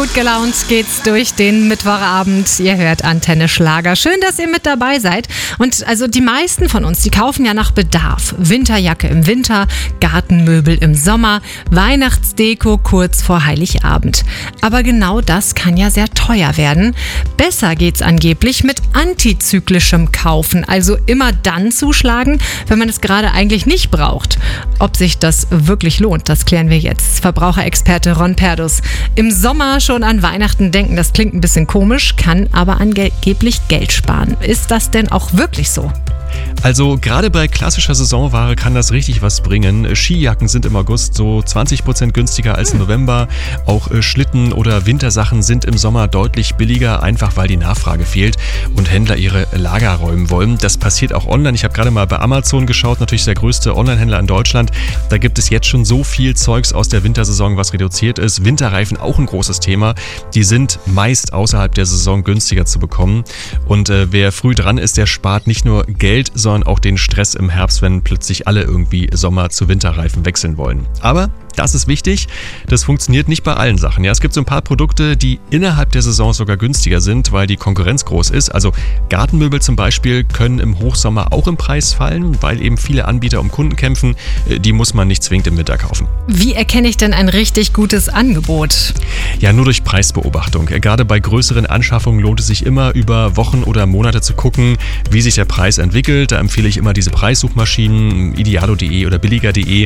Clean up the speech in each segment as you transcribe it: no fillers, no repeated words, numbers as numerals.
Gut gelaunt geht's durch den Mittwochabend. Ihr hört Antenne Schlager. Schön, dass ihr mit dabei seid. Und also die meisten von uns, die kaufen ja nach Bedarf. Winterjacke im Winter, Gartenmöbel im Sommer, Weihnachtsdeko kurz vor Heiligabend. Aber genau das kann ja sehr teuer werden. Besser geht's angeblich mit antizyklischem Kaufen. Also immer dann zuschlagen, wenn man es gerade eigentlich nicht braucht. Ob sich das wirklich lohnt, das klären wir jetzt. Verbraucherexperte Ron Perdus. Im Sommer schon an Weihnachten denken, das klingt ein bisschen komisch, kann aber angeblich Geld sparen. Ist das denn auch wirklich so? Also gerade bei klassischer Saisonware kann das richtig was bringen. Skijacken sind im August so 20% günstiger als im November. Auch Schlitten- oder Wintersachen sind im Sommer deutlich billiger, einfach weil die Nachfrage fehlt und Händler ihre Lager räumen wollen. Das passiert auch online. Ich habe gerade mal bei Amazon geschaut, natürlich der größte Onlinehändler in Deutschland. Da gibt es jetzt schon so viel Zeugs aus der Wintersaison, was reduziert ist. Winterreifen auch ein großes Thema. Die sind meist außerhalb der Saison günstiger zu bekommen. Und wer früh dran ist, der spart nicht nur Geld, sondern auch den Stress im Herbst, wenn plötzlich alle irgendwie Sommer- zu Winterreifen wechseln wollen. Aber das ist wichtig, das funktioniert nicht bei allen Sachen. Ja, es gibt so ein paar Produkte, die innerhalb der Saison sogar günstiger sind, weil die Konkurrenz groß ist. Also Gartenmöbel zum Beispiel können im Hochsommer auch im Preis fallen, weil eben viele Anbieter um Kunden kämpfen. Die muss man nicht zwingend im Winter kaufen. Wie erkenne ich denn ein richtig gutes Angebot? Ja, nur durch Preisbeobachtung. Gerade bei größeren Anschaffungen lohnt es sich immer, über Wochen oder Monate zu gucken, wie sich der Preis entwickelt. Da empfehle ich immer diese Preissuchmaschinen, idealo.de oder billiger.de.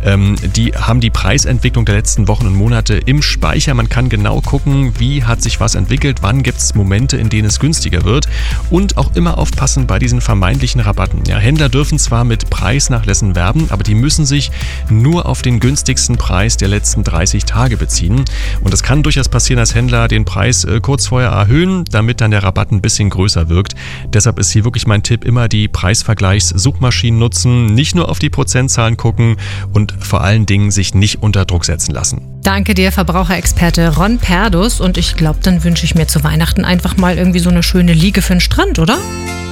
Die haben die Preisentwicklung der letzten Wochen und Monate im Speicher. Man kann genau gucken, wie hat sich was entwickelt, wann gibt es Momente, in denen es günstiger wird und auch immer aufpassen bei diesen vermeintlichen Rabatten. Ja, Händler dürfen zwar mit Preisnachlässen werben, aber die müssen sich nur auf den günstigsten Preis der letzten 30 Tage beziehen. Und es kann durchaus passieren, dass Händler den Preis kurz vorher erhöhen, damit dann der Rabatt ein bisschen größer wirkt. Deshalb ist hier wirklich mein Tipp, immer die Preisvergleichssuchmaschinen nutzen, nicht nur auf die Prozentzahlen gucken und vor allen Dingen sich nicht unter Druck setzen lassen. Danke dir, Verbraucherexperte Ron Perdus. Und ich glaube, dann wünsche ich mir zu Weihnachten einfach mal irgendwie so eine schöne Liege für den Strand, oder?